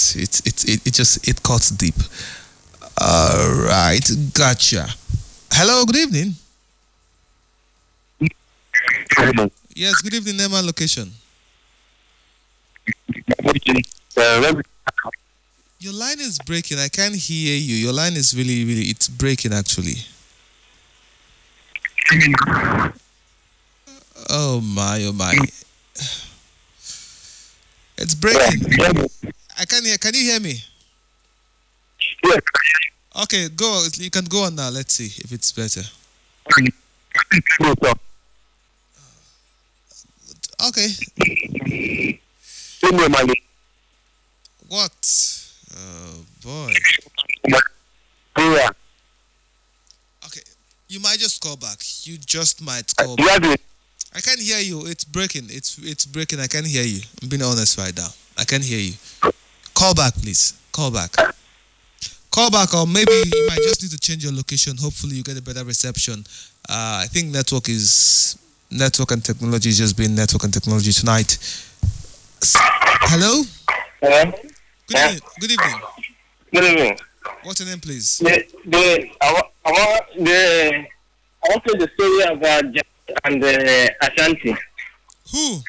it cuts deep. All right, gotcha. Hello, good evening. Hello. Yes, good evening. Name and location. Your line is breaking. I can't hear you. Your line is really, it's breaking actually. Oh my, oh my. It's breaking. I can't hear. Can you hear me? Yes. Okay, go. You can go on now. Let's see if it's better. Okay. What? Oh boy. Okay. You might just call back. You just might call back. I can't hear you. It's breaking. It's breaking. I can't hear you. I'm being honest right now. I can't hear you. Call back, please. Call back. Call back, or maybe you might just need to change your location. Hopefully, you get a better reception. I think network and technology is just being network and technology tonight. Hello. Hello. Good evening. Good evening. What's your name, please? I want to the story about Jaru and Ashanti. Who?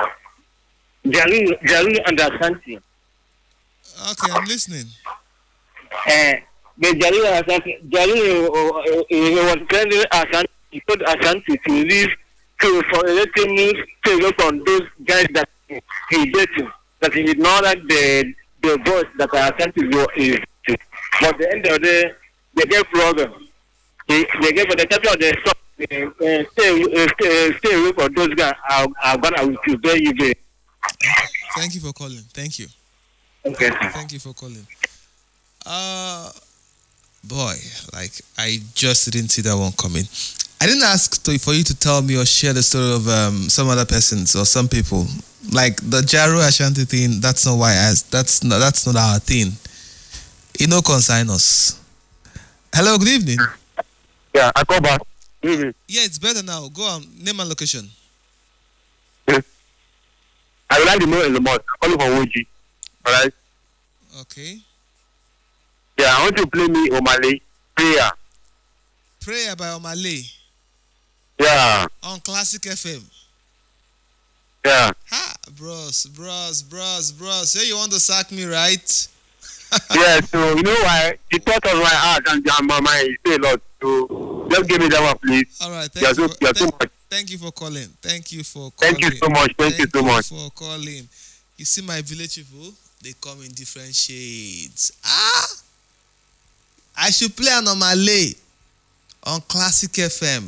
Jaru and Ashanti. Okay, I'm listening. The Jaru and Ashanti. Jaru was telling Ashanti. He told Ashanti to leave for letting me to look on those guys that he dated. That he did not like the voice that Ashanti is. But at the end of the day, they gave problem. They gave the title of the song. Stay away from those guys. I'm gonna with you very. Thank you for calling. Thank you. Okay. Thank you for calling. Boy, like I just didn't see that one coming. I didn't ask for you to tell me or share the story of some other persons or some people. Like the Jaru Ashanti thing. That's not why I asked. That's not our thing. It no concern us. Hello, good evening. Yeah, I call back. Yeah, it's better now. Go on. Name and location. I would like to know in the month. Calling for Woji. Alright? Okay. Yeah, I want you to play me Omale. Prayer. Prayer by Omale. Yeah. On Classic FM. Yeah. Ha, bros. Say you want to sack me, right? Yeah, so you know why? The thought of my heart and my mind is still a lot. So just give me that one, please. All right. Thank you for calling. Thank you for calling. Thank you so much. Thank you so much for calling. You see my village people? They come in different shades. I should play an Omale on Classic FM.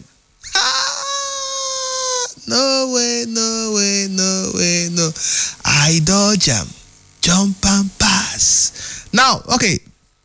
No way. I dodge jump and pass. Now, okay.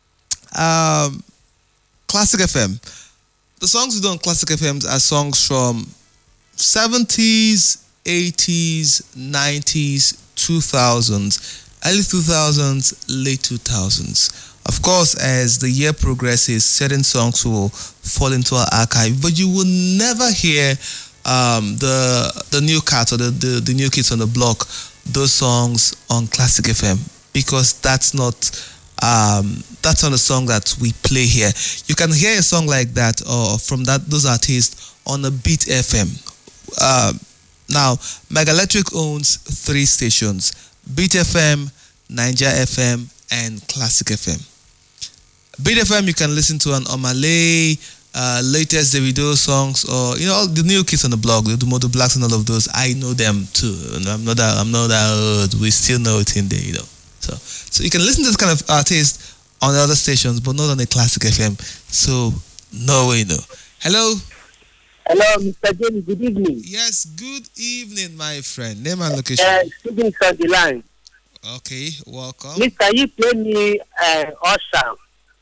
Classic FM. The songs we do on Classic FM are songs from 70s, 80s, 90s, 2000s, early 2000s, late 2000s. Of course, as the year progresses, certain songs will fall into our archive, but you will never hear the new cats or the new kids on the block, those songs on Classic FM, because that's not a song that we play here. You can hear a song like that or from those artists on a Beat FM. Now, Megalectric owns 3 stations: Beat FM, Niger FM, and Classic FM. Beat FM, you can listen to an Omale, latest Davido songs, or all the new kids on the blog, the Modo Blacks and all of those. I know them too. I'm not that old. We still know it in there, So you can listen to this kind of artist on the other stations, but not on the Classic FM. So no way, no. Hello. Hello, Mr. James. Good evening. Yes, good evening, my friend. Name and location. Speaking from the line. Okay, welcome. Please, can you play me Usher?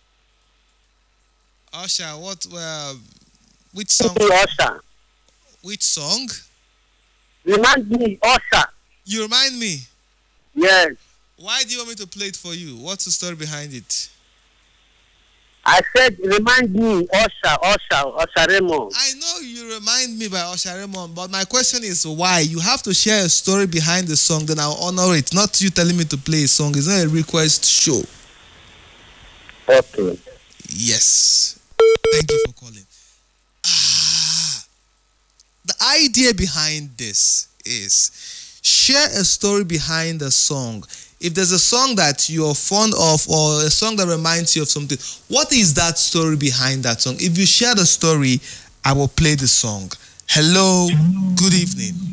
Usher, which song? Usher. Which song? Remind me, Usher. You remind me? Yes. Why do you want me to play it for you? What's the story behind it? I said, remind me, Usher Raymond. I know you remind me by Usher Raymond, but my question is why? You have to share a story behind the song, then I'll honor it. Not you telling me to play a song. It's not a request show. Okay. Yes. Thank you for calling. The idea behind this is share a story behind the song. If there's a song that you're fond of or a song that reminds you of something, what is that story behind that song? If you share the story, I will play the song. Hello, good evening.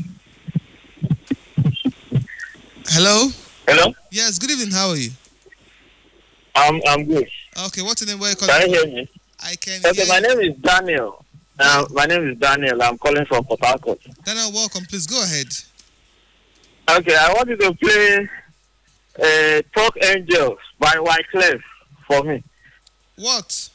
Hello? Hello? Yes, good evening. How are you? I'm good. Okay, what's your name? Where are you calling Can you from? hear me? I can Okay, hear my you. name is Daniel. My name is Daniel. I'm calling from Port Harcourt. Daniel, welcome. Please go ahead. Okay, I want you to play Talk Angels by Wyclef for me. What?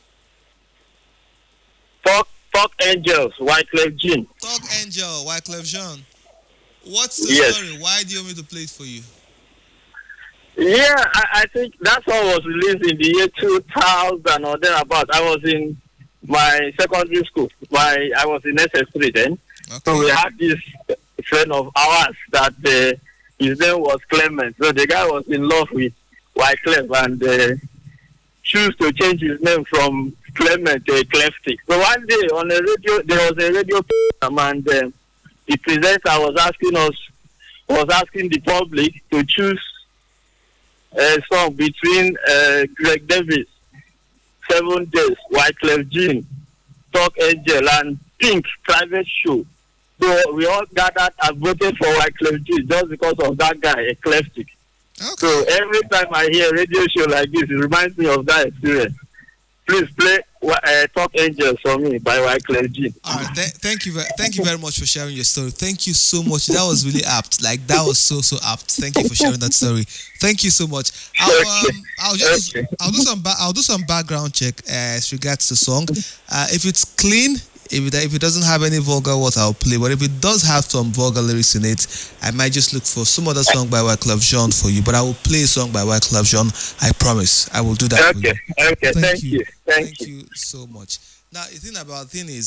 Talk Angels, Wyclef Jean. Talk Angel, Wyclef Jean. What's the Yes. story? Why do you want me to play it for you? Yeah, I think that song was released in the year 2000 or thereabout. I was in my secondary school. I was in SS3 then. So we Okay. had this friend of ours that his name was Clement. So the guy was in love with Wyclef and chose to change his name from Clement to Clefty. So one day on the radio, there was a radio program and the presenter was asking the public to choose a song between Greg Davis, 7 Days, Wyclef Jean, Talk Angel, and Pink Private Show. So we all gathered and voted for Wyclef Jean just because of that guy, Eclectic. Okay. So every time I hear a radio show like this, it reminds me of that experience. Please play Talk Angels for me by Wyclef Jean. All right. Thank you very much for sharing your story. Thank you so much. That was really apt. Like that was so apt. Thank you for sharing that story. Thank you so much. I'll do some background check as regards the song. If it's clean, if it doesn't have any vulgar words, I'll play. But if it does have some vulgar lyrics in it, I might just look for some other song by Wyclef Jean for you. But I will play a song by Wyclef Jean. I promise. I will do that for you. Okay, thank you. Thank you so much. Now, the thing is,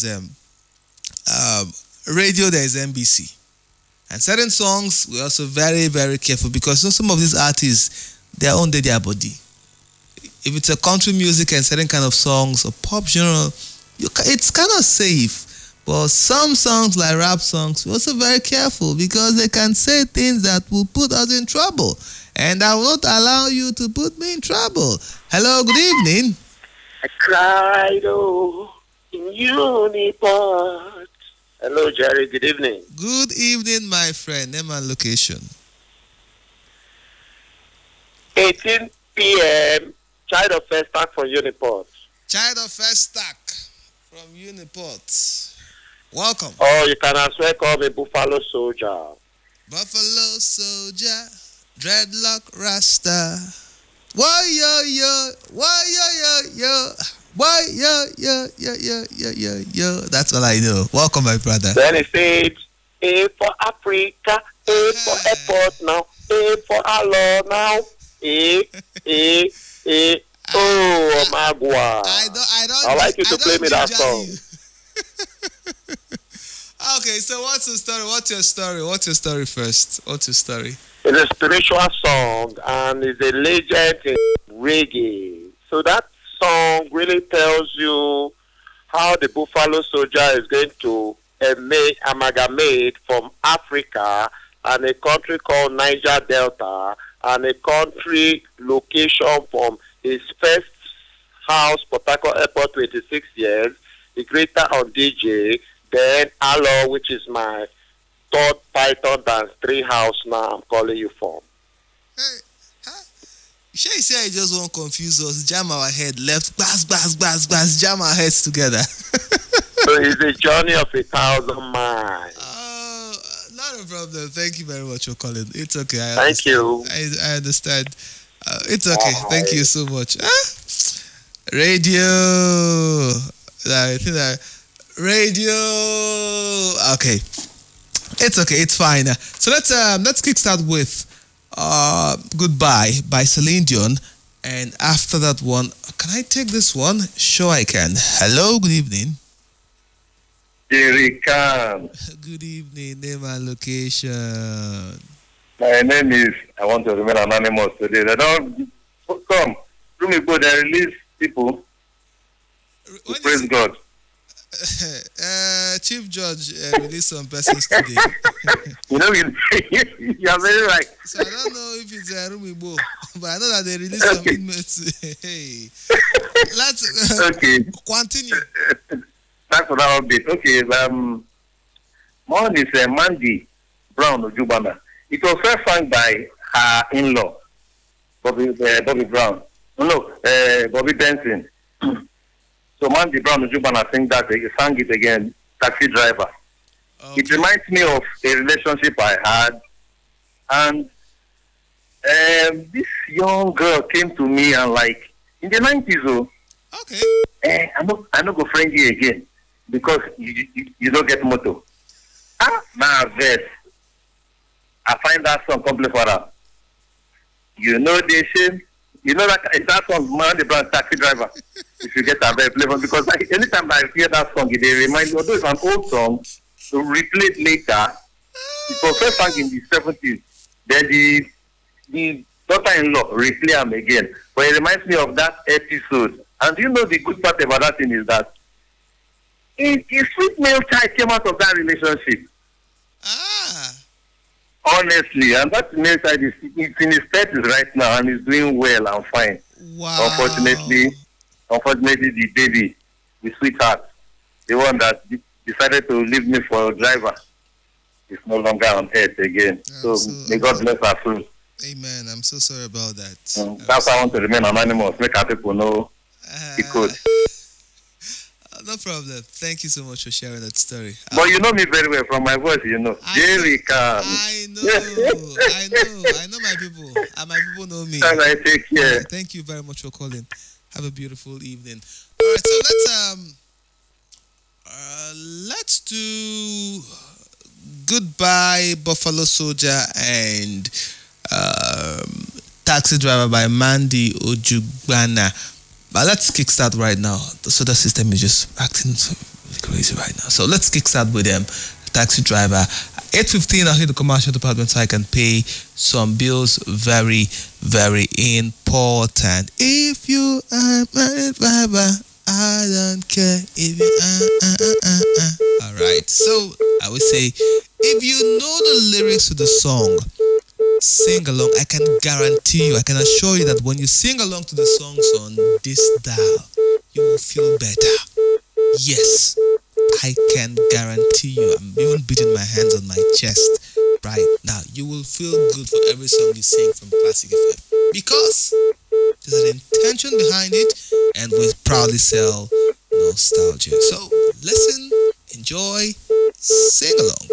radio, there is NBC. And certain songs, we're also very, very careful because some of these artists, they are on their body. If it's a country music and certain kind of songs or pop genre, it's kind of safe. But some songs, like rap songs, we're also very careful because they can say things that will put us in trouble. And I will not allow you to put me in trouble. Hello, good evening. I cried, in Uniport. Hello, Jerry. Good evening. Good evening, my friend. Name and location. 18 p.m. Child of First Stack from Uniport. Child of First Stack from Uniport. Welcome. Oh, you can as well call me Buffalo Soldier. Buffalo Soldier, Dreadlock Rasta. Why yo, why yo. Why yo. That's all I know. Welcome, my brother. Then it says, A for Africa, A for airport now, A for Allah now, A. Oh, Magua. I like you to play me that song. Okay, so what's the story? What's your story first? What's your story? It's a spiritual song and it's a legend in reggae. So that song really tells you how the Buffalo Soldier is going to amalgamate from Africa and a country called Niger Delta and a country location from his first house, Port Harcourt Airport, 26 years, the greater on DJ, then Alo, which is my third Python dance 3 house now I'm calling you from. Hey, huh? You sure you say I just won't confuse us, jam our head left, bass, jam our heads together. So it's a journey of 1,000 miles. Not a problem. Thank you very much for calling. It's okay. Thank you. I understand. It's okay. Thank you so much. Radio. I think that radio. Okay. It's okay. It's fine. So let's kickstart with "Goodbye" by Celine Dion, And after that one, can I take this one? Sure, I can. Hello, good evening. Jerry Khan. Good evening, name and location. My name is, I want to remain anonymous today. They don't come. Through me, go, they release people to praise God. Chief Judge released some persons today. You know, you are very right. So I don't know if it's a Rumibo, but I know that they released some inmates. Hey, let's Okay. continue. Thanks for that update. Okay, mine is Mandy Brown Ojubana. It was first sung by her in-law, Bobby Brown. No, Bobby Benson. So Mandy Brown Ojubana sang it again, Taxi Driver. Okay. It reminds me of a relationship I had, and this young girl came to me and like in the 90s, oh. Okay. I'm not go friend you again because you don't get moto. Now I find that song complete for her. You know the shame. You know that song, Man the Brand Taxi Driver. If you get a very flavor, because anytime I hear that song, it reminds me. Although it's an old song, to replay it later. It was first sung in the 70s. Then the daughter-in-law replay them again. But it reminds me of that episode. And you know the good part about that thing is that a sweet male child came out of that relationship. Honestly, and that male child is in his 30s right now and is doing well and fine. Wow. Unfortunately, the baby, the sweetheart, the one that decided to leave me for a driver, is no longer on earth again. So may God bless our soul. Amen. I'm so sorry about that. That's why I want to remain anonymous. Make our people know the code. No problem. Thank you so much for sharing that story. But you know me very well from my voice, you know. Jerry Khan. I know my people. And my people know me. And I take care. Thank you very much for calling. Have a beautiful evening. All right, so let's do Goodbye Buffalo Soldier and Taxi Driver by Mandy Ojubana. But let's kickstart right now. The solar system is just acting crazy right now. So let's kickstart with them. Taxi Driver. 8:15, I'll hit the commercial department so I can pay some bills. Very, very important. If you are my driver, I don't care if you are. Alright, so I would say, if you know the lyrics to the song, sing along. I can guarantee you, I can assure you that when you sing along to the songs on this dial, you will feel better. Yes, I can guarantee you. I'm even beating my hands on my chest right now. You will feel good for every song you sing from Classic FM because there's an intention behind it, and we proudly sell nostalgia. So listen, enjoy, sing along.